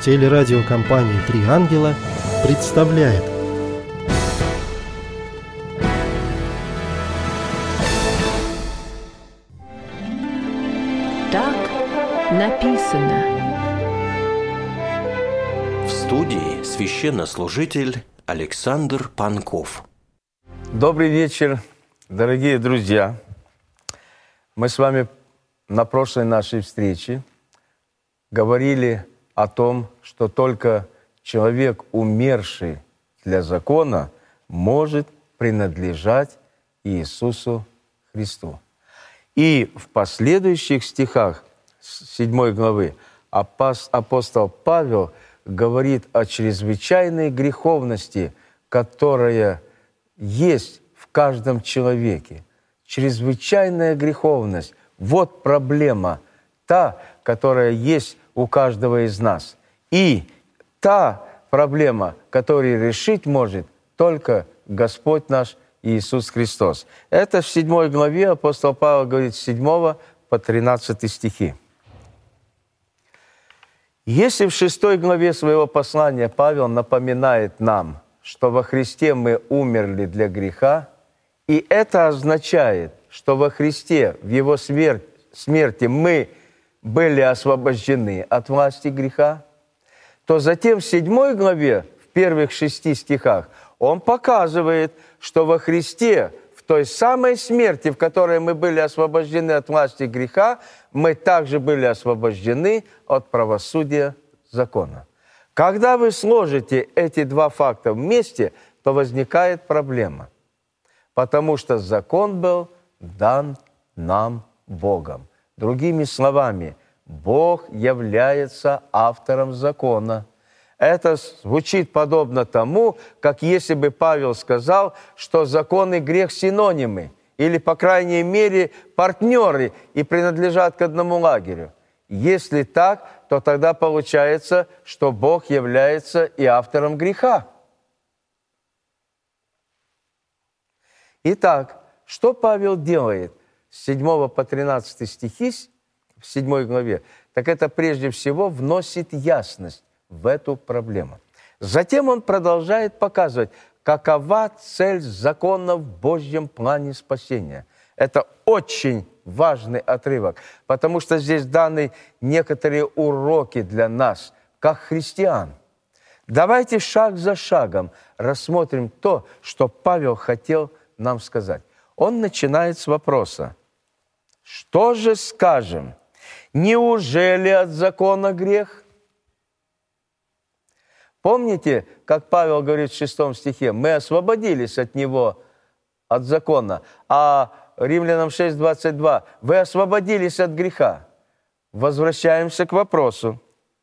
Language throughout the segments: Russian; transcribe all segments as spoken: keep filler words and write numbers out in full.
Телерадиокомпания «Три ангела» представляет. Так написано. В студии священнослужитель Александр Панков. Добрый вечер, дорогие друзья. Мы с вами на прошлой нашей встрече говорили о том, что только человек, умерший для закона, может принадлежать Иисусу Христу. И в последующих стихах седьмой главы апостол Павел говорит о чрезвычайной греховности, которая есть в каждом человеке. Чрезвычайная греховность – вот проблема, та, которая есть у каждого из нас. И та проблема, которую решить может только Господь наш Иисус Христос. Это в седьмой главе апостол Павел говорит с седьмого по тринадцатый стихи. Если в шестой главе своего послания Павел напоминает нам, что во Христе мы умерли для греха, и это означает, что во Христе, в Его смерти мы были освобождены от власти греха, то затем в седьмой главе, в первых шести стихах, он показывает, что во Христе, в той самой смерти, в которой мы были освобождены от власти греха, мы также были освобождены от правосудия закона. Когда вы сложите эти два факта вместе, то возникает проблема, потому что закон был дан нам Богом. Другими словами, Бог является автором закона. Это звучит подобно тому, как если бы Павел сказал, что закон и грех синонимы, или, по крайней мере, партнеры и принадлежат к одному лагерю. Если так, то тогда получается, что Бог является и автором греха. Итак, что Павел делает с седьмого по тринадцатый стихи в седьмой главе? Так это прежде всего вносит ясность в эту проблему. Затем он продолжает показывать, какова цель закона в Божьем плане спасения. Это очень важный отрывок, потому что здесь даны некоторые уроки для нас, как христиан. Давайте шаг за шагом рассмотрим то, что Павел хотел нам сказать. Он начинает с вопроса: что же скажем? Неужели от закона грех? Помните, как Павел говорит в шестом стихе, мы освободились от него, от закона, а Римлянам шесть двадцать два, вы освободились от греха. Возвращаемся к вопросу.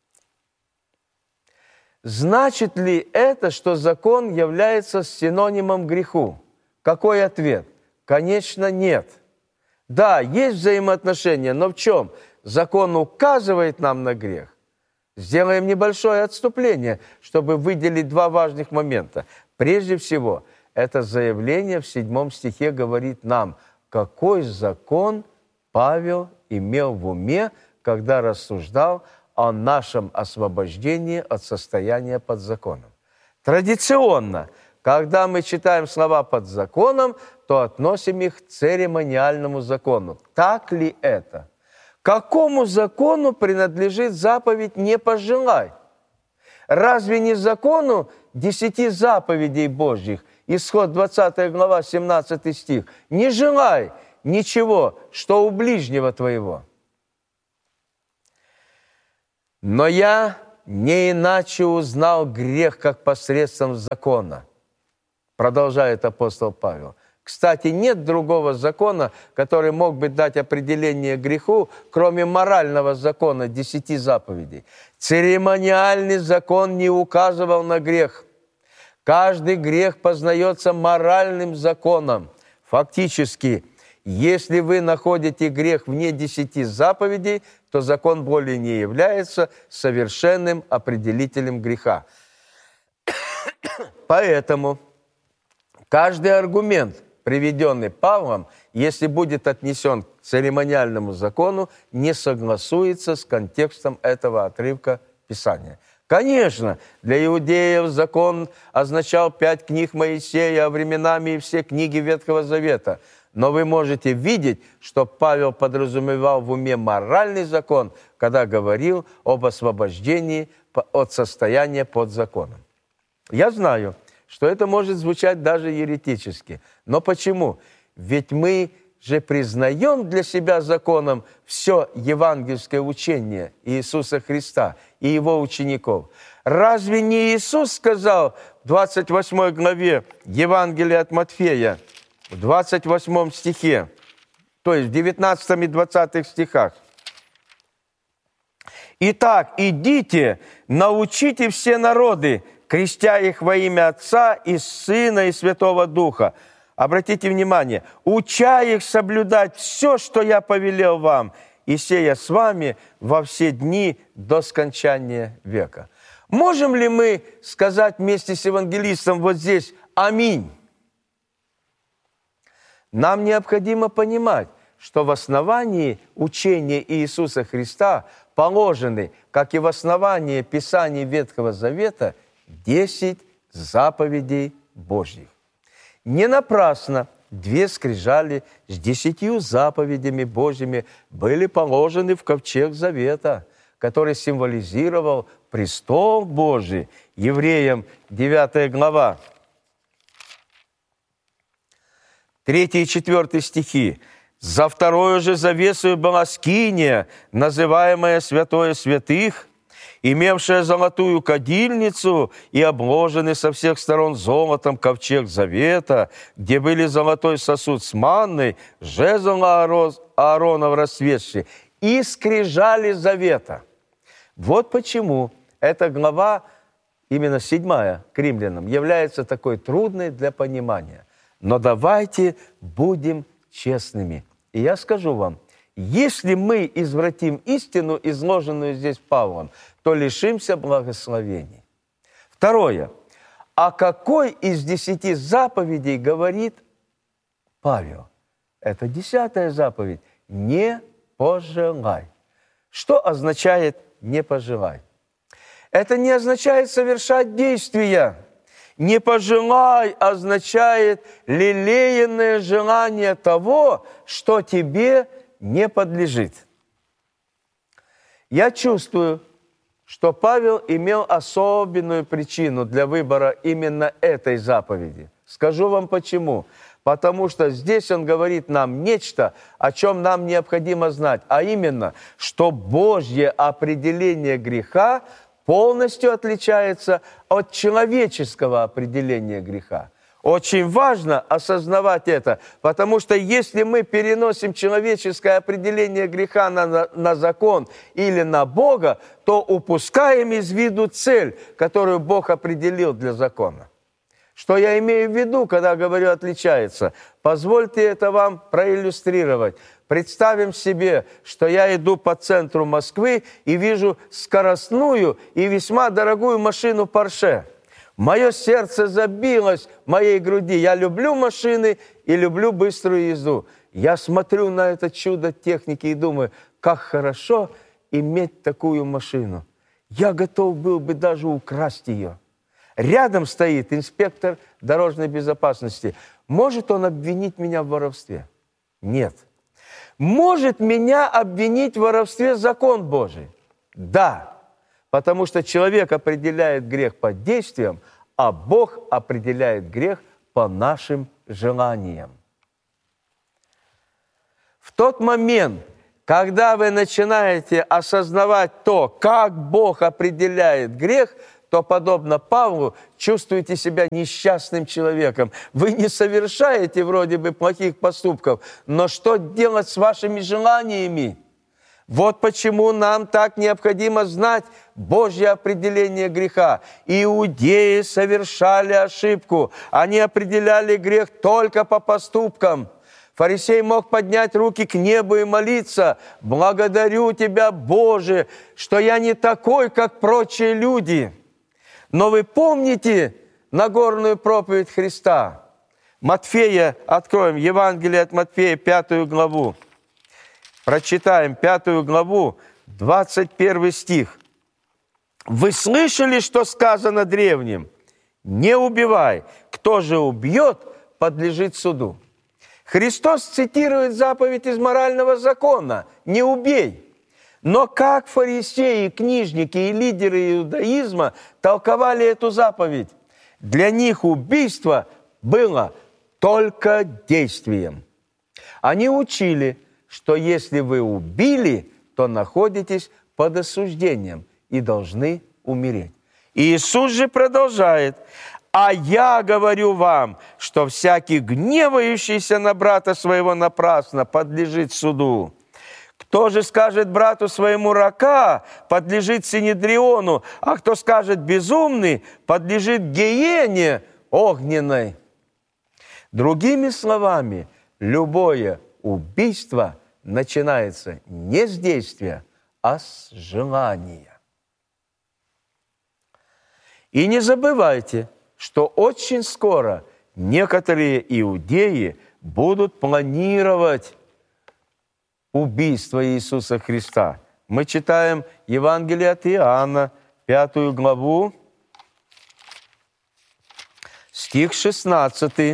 Значит ли это, что закон является синонимом греху? Какой ответ? Конечно, нет. Да, есть взаимоотношения, но в чем? Закон указывает нам на грех. Сделаем небольшое отступление, чтобы выделить два важных момента. Прежде всего, это заявление в седьмом стихе говорит нам, какой закон Павел имел в уме, когда рассуждал о нашем освобождении от состояния под законом. Традиционно, когда мы читаем слова «под законом», то относим их к церемониальному закону. Так ли это? Какому закону принадлежит заповедь «не пожелай»? Разве не закону десяти заповедей Божьих? Исход двадцатая глава, семнадцатый стих. «Не желай ничего, что у ближнего твоего». Но я не иначе узнал грех, как посредством закона, продолжает апостол Павел. Кстати, нет другого закона, который мог бы дать определение греху, кроме морального закона, десяти заповедей. Церемониальный закон не указывал на грех. Каждый грех познается моральным законом. Фактически, если вы находите грех вне десяти заповедей, то закон более не является совершенным определителем греха. Поэтому каждый аргумент, приведенный Павлом, если будет отнесен к церемониальному закону, не согласуется с контекстом этого отрывка Писания. Конечно, для иудеев закон означал пять книг Моисея, а временами и все книги Ветхого Завета. Но вы можете видеть, что Павел подразумевал в уме моральный закон, когда говорил об освобождении от состояния под законом. Я знаю, что это может звучать даже еретически. Но почему? Ведь мы же признаем для себя законом все евангельское учение Иисуса Христа и Его учеников. Разве не Иисус сказал в двадцать восьмой главе Евангелия от Матфея, в двадцать восьмом стихе, то есть в девятнадцатом и двадцатых стихах: «Итак, идите, научите все народы, крестя их во имя Отца и Сына и Святого Духа». Обратите внимание, «уча их соблюдать все, что я повелел вам, и сея с вами во все дни до скончания века». Можем ли мы сказать вместе с евангелистом вот здесь «Аминь»? Нам необходимо понимать, что в основании учения Иисуса Христа положены, как и в основании Писаний Ветхого Завета, десять заповедей Божьих. Не напрасно две скрижали с десятью заповедями Божьими были положены в ковчег Завета, который символизировал престол Божий. Евреям девятая глава, третий и четвертый стихи. «За второю же завесою была скиния, называемая Святое Святых, имевшая золотую кадильницу и обложенный со всех сторон золотом ковчег Завета, где были золотой сосуд с манной, жезл Ааронов расцветший и скрижали Завета». Вот почему эта глава, именно седьмая к римлянам, является такой трудной для понимания. Но давайте будем честными. И я скажу вам, если мы извратим истину, изложенную здесь Павлом, то лишимся благословений. Второе. О какой из десяти заповедей говорит Павел? Это десятая заповедь. Не пожелай. Что означает «не пожелай»? Это не означает совершать действия. «Не пожелай» означает лелеянное желание того, что тебе не подлежит. Я чувствую, что Павел имел особенную причину для выбора именно этой заповеди. Скажу вам почему. Потому что здесь он говорит нам нечто, о чем нам необходимо знать, а именно, что Божье определение греха полностью отличается от человеческого определения греха. Очень важно осознавать это, потому что если мы переносим человеческое определение греха на, на закон или на Бога, то упускаем из виду цель, которую Бог определил для закона. Что я имею в виду, когда говорю «отличается»? Позвольте это вам проиллюстрировать. Представим себе, что я иду по центру Москвы и вижу скоростную и весьма дорогую машину Porsche. Мое сердце забилось в моей груди. Я люблю машины и люблю быструю езду. Я смотрю на это чудо техники и думаю, как хорошо иметь такую машину. Я готов был бы даже украсть ее. Рядом стоит инспектор дорожной безопасности. Может он обвинить меня в воровстве? Нет. Может меня обвинить в воровстве закон Божий? Да. Потому что человек определяет грех по действиям, а Бог определяет грех по нашим желаниям. В тот момент, когда вы начинаете осознавать то, как Бог определяет грех, то, подобно Павлу, чувствуете себя несчастным человеком. Вы не совершаете вроде бы плохих поступков, но что делать с вашими желаниями? Вот почему нам так необходимо знать Божье определение греха. Иудеи совершали ошибку. Они определяли грех только по поступкам. Фарисей мог поднять руки к небу и молиться: «Благодарю Тебя, Боже, что я не такой, как прочие люди». Но вы помните Нагорную проповедь Христа? Матфея, откроем, Евангелие от Матфея, пятую главу. Прочитаем пятую главу, двадцать первый стих. Вы слышали, что сказано древним? Не убивай. Кто же убьет, подлежит суду. Христос цитирует заповедь из морального закона «Не убей». Но как фарисеи, книжники и лидеры иудаизма толковали эту заповедь? Для них убийство было только действием. Они учили, что если вы убили, то находитесь под осуждением и должны умереть. И Иисус же продолжает: «А я говорю вам, что всякий гневающийся на брата своего напрасно подлежит суду. Кто же скажет брату своему рака, подлежит синедриону, а кто скажет безумный, подлежит гиене огненной». Другими словами, любое убийство начинается не с действия, а с желания. И не забывайте, что очень скоро некоторые иудеи будут планировать убийство Иисуса Христа. Мы читаем Евангелие от Иоанна, пятую главу, стих шестнадцатый.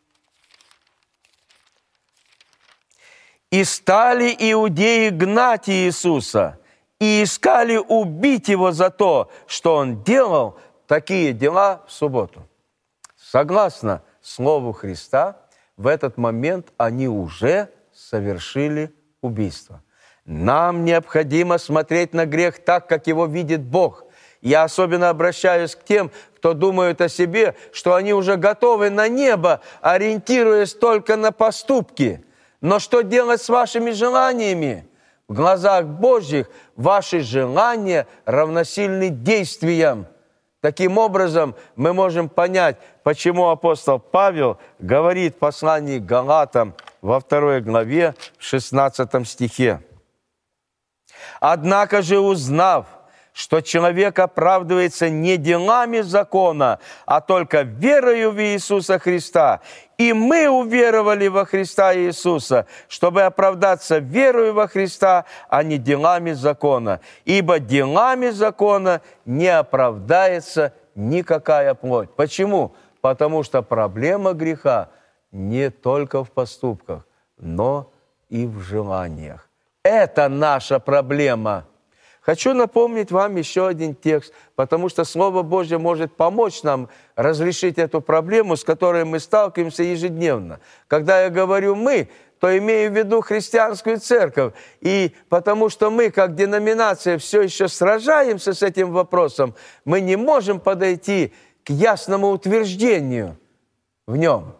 «И стали иудеи гнать Иисуса, и искали убить Его за то, что Он делал такие дела в субботу». Согласно Слову Христа, в этот момент они уже совершили убийство. Нам необходимо смотреть на грех так, как его видит Бог. Я особенно обращаюсь к тем, кто думают о себе, что они уже готовы на небо, ориентируясь только на поступки. Но что делать с вашими желаниями? В глазах Божьих ваши желания равносильны действиям. Таким образом, мы можем понять, почему апостол Павел говорит в послании к Галатам во второй главе, в шестнадцатом стихе: «Однако же, узнав, что человек оправдывается не делами закона, а только верою в Иисуса Христа, и мы уверовали во Христа Иисуса, чтобы оправдаться верою во Христа, а не делами закона. Ибо делами закона не оправдается никакая плоть». Почему? Потому что проблема греха не только в поступках, но и в желаниях. Это наша проблема. Хочу напомнить вам еще один текст, потому что Слово Божье может помочь нам разрешить эту проблему, с которой мы сталкиваемся ежедневно. Когда я говорю «мы», то имею в виду христианскую церковь. И потому что мы, как деноминация, все еще сражаемся с этим вопросом, мы не можем подойти к ясному утверждению в нем.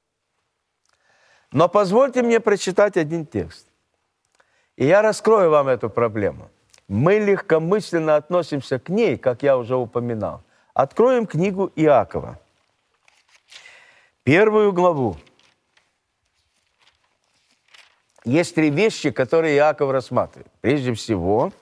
Но позвольте мне прочитать один текст. И я раскрою вам эту проблему. Мы легкомысленно относимся к ней, как я уже упоминал. Откроем книгу Иакова, первую главу. Есть три вещи, которые Иаков рассматривает. Прежде всего,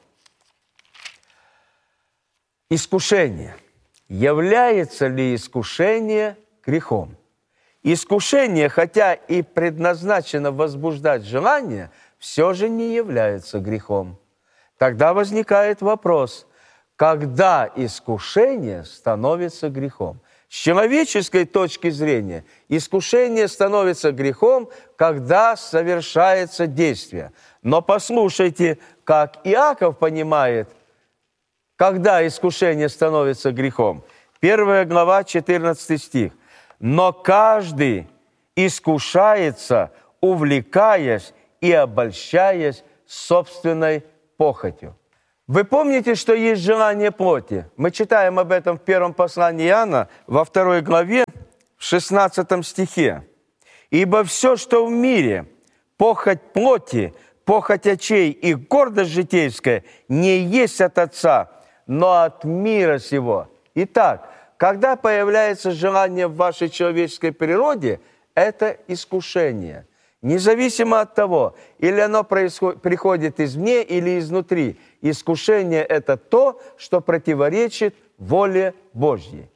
искушение. Является ли искушение грехом? Искушение, хотя и предназначено возбуждать желание, все же не является грехом. Тогда возникает вопрос, когда искушение становится грехом? С человеческой точки зрения искушение становится грехом, когда совершается действие. Но послушайте, как Иаков понимает, когда искушение становится грехом. Первая глава, четырнадцатый стих. «Но каждый искушается, увлекаясь и обольщаясь собственной похотью». Вы помните, что есть желание плоти? Мы читаем об этом в первом послании Иоанна, во второй главе, в шестнадцатом стихе. «Ибо все, что в мире, похоть плоти, похоть очей и гордость житейская, не есть от Отца, но от мира сего». Итак, когда появляется желание в вашей человеческой природе, это искушение. Независимо от того, или оно происходит, приходит извне или изнутри, искушение – это то, что противоречит воле Божьей.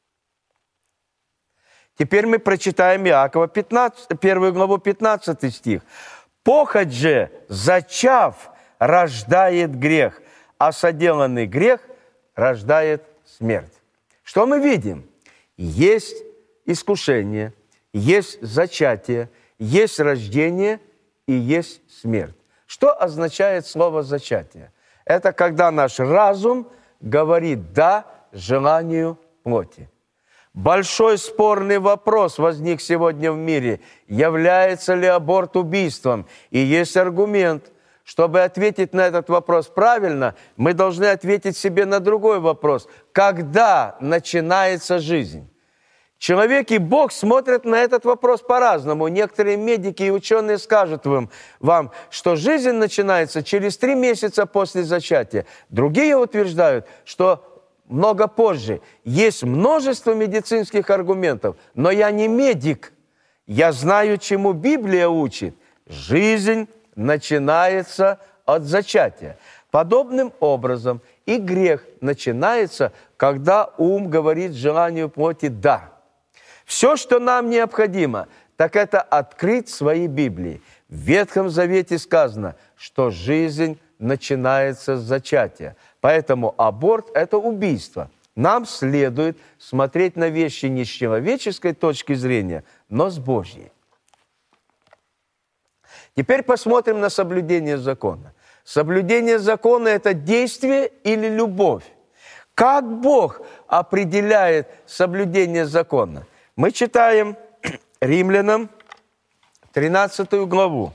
Теперь мы прочитаем Иакова пятнадцать, первую главу, пятнадцатый стих. «Похоть же, зачав, рождает грех, а соделанный грех рождает смерть. Что мы видим? Есть искушение, есть зачатие, есть рождение и есть смерть. Что означает слово «зачатие»? Это когда наш разум говорит «да» желанию плоти. Большой спорный вопрос возник сегодня в мире. Является ли аборт убийством? И есть аргумент. Чтобы ответить на этот вопрос правильно, мы должны ответить себе на другой вопрос. Когда начинается жизнь? Человек и Бог смотрят на этот вопрос по-разному. Некоторые медики и ученые скажут вам, вам, что жизнь начинается через три месяца после зачатия. Другие утверждают, что много позже. Есть множество медицинских аргументов, но я не медик. Я знаю, чему Библия учит. Жизнь начинается от зачатия. Подобным образом и грех начинается, когда ум говорит желанию плоти «да». Все, что нам необходимо, так это открыть свои Библии. В Ветхом Завете сказано, что жизнь начинается с зачатия. Поэтому аборт – это убийство. Нам следует смотреть на вещи не с человеческой точки зрения, но с Божьей. Теперь посмотрим на соблюдение закона. Соблюдение закона – это действие или любовь? Как Бог определяет соблюдение закона? Мы читаем Римлянам тринадцатую главу,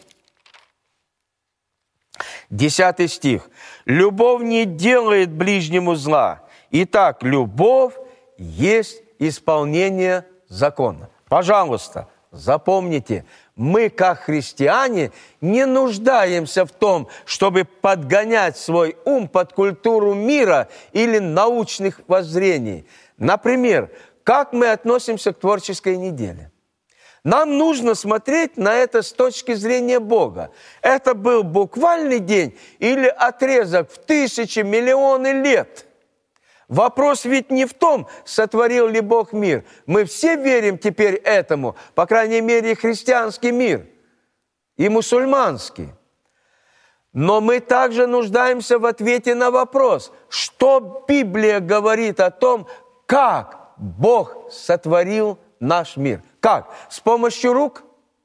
десятый стих. «Любовь не делает ближнему зла. Итак, любовь есть исполнение закона». Пожалуйста, запомните, мы, как христиане, не нуждаемся в том, чтобы подгонять свой ум под культуру мира или научных воззрений. Например, как мы относимся к творческой неделе? Нам нужно смотреть на это с точки зрения Бога. Это был буквальный день или отрезок в тысячи, миллионы лет? Вопрос ведь не в том, сотворил ли Бог мир. Мы все верим теперь этому, по крайней мере, христианский мир и мусульманский. Но мы также нуждаемся в ответе на вопрос, что Библия говорит о том, как Бог сотворил наш мир. Как? С помощью рук?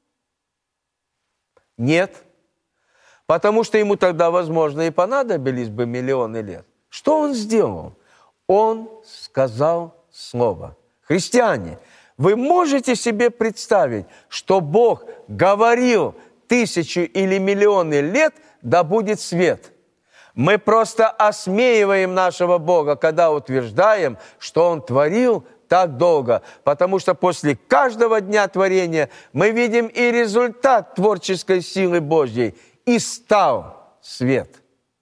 Нет. Потому что ему тогда, возможно, и понадобились бы миллионы лет. Что он сделал? Он сказал слово. Христиане, вы можете себе представить, что Бог говорил тысячу или миллионы лет, да будет свет? Мы просто осмеиваем нашего Бога, когда утверждаем, что Он творил так долго, потому что после каждого дня творения мы видим и результат творческой силы Божьей, и стал свет.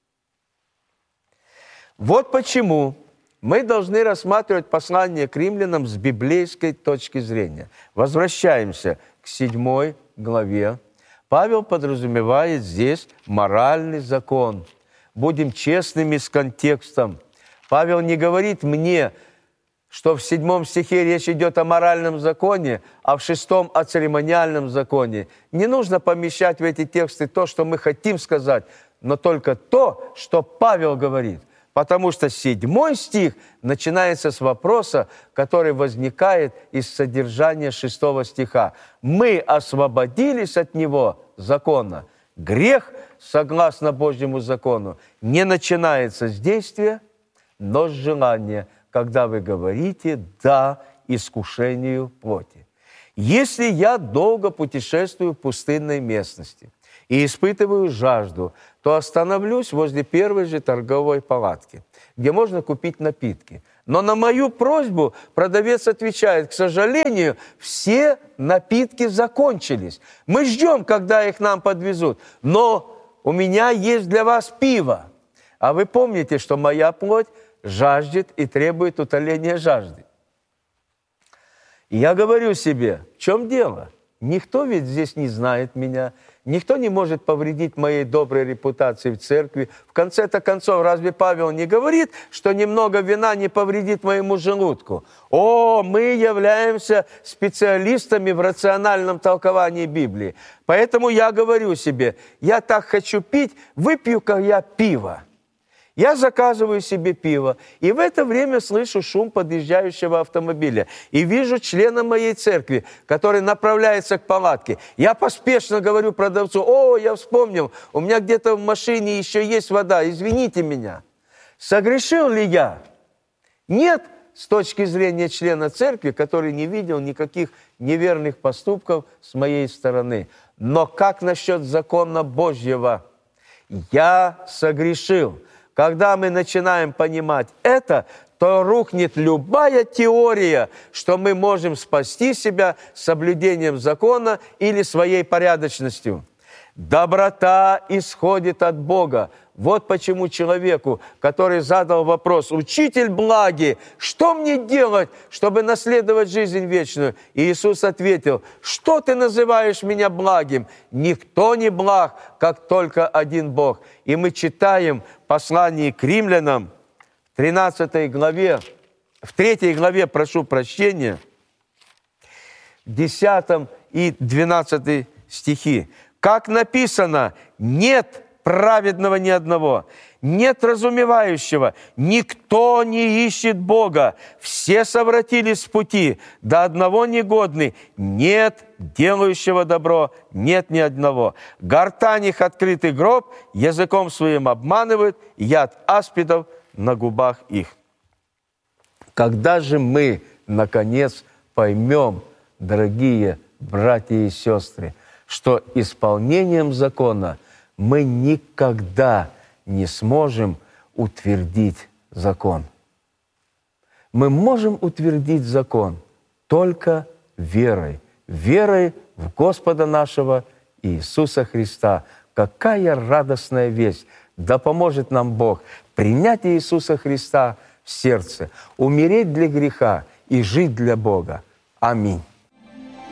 Вот почему мы должны рассматривать послание к римлянам с библейской точки зрения. Возвращаемся к седьмой главе. Павел подразумевает здесь моральный закон. Будем честными с контекстом. Павел не говорит мне, что в седьмом стихе речь идет о моральном законе, а в шестом о церемониальном законе. Не нужно помещать в эти тексты то, что мы хотим сказать, но только то, что Павел говорит. Потому что седьмой стих начинается с вопроса, который возникает из содержания шестого стиха. Мы освободились от него, закона. Грех, согласно Божьему закону, не начинается с действия, но с желания, когда вы говорите «да» искушению плоти. Если я долго путешествую в пустынной местности и испытываю жажду, то остановлюсь возле первой же торговой палатки, где можно купить напитки. Но на мою просьбу продавец отвечает: к сожалению, все напитки закончились. Мы ждем, когда их нам подвезут, но у меня есть для вас пиво. А вы помните, что моя плоть жаждет и требует утоления жажды. И я говорю себе, в чем дело? Никто ведь здесь не знает меня, никто не может повредить моей доброй репутации в церкви. В конце-то концов, разве Павел не говорит, что немного вина не повредит моему желудку? О, мы являемся специалистами в рациональном толковании Библии. Поэтому я говорю себе, я так хочу пить, выпью-ка я пиво. Я заказываю себе пиво, и в это время слышу шум подъезжающего автомобиля. И вижу члена моей церкви, который направляется к палатке. Я поспешно говорю продавцу: «О, я вспомнил, у меня где-то в машине еще есть вода, извините меня». Согрешил ли я? Нет, с точки зрения члена церкви, который не видел никаких неверных поступков с моей стороны. Но как насчет закона Божьего? Я согрешил. Когда мы начинаем понимать это, то рухнет любая теория, что мы можем спасти себя соблюдением закона или своей порядочностью. Доброта исходит от Бога. Вот почему человеку, который задал вопрос: «Учитель благий, что мне делать, чтобы наследовать жизнь вечную?» И Иисус ответил: «Что ты называешь меня благим? Никто не благ, как только один Бог». И мы читаем в послании к римлянам, в тринадцатой главе, в третьей главе, прошу прощения, в десятом и двенадцатом стихи. Как написано: «Нет праведного ни одного, нет разумевающего, никто не ищет Бога, все совратились с пути, до одного негодный, нет делающего добро, нет ни одного. Гортань их открытый гроб, языком своим обманывают, яд аспидов на губах их». Когда же мы, наконец, поймем, дорогие братья и сестры, что исполнением закона мы никогда не сможем утвердить закон. Мы можем утвердить закон только верой, верой в Господа нашего Иисуса Христа. Какая радостная весть! Да поможет нам Бог принять Иисуса Христа в сердце, умереть для греха и жить для Бога. Аминь.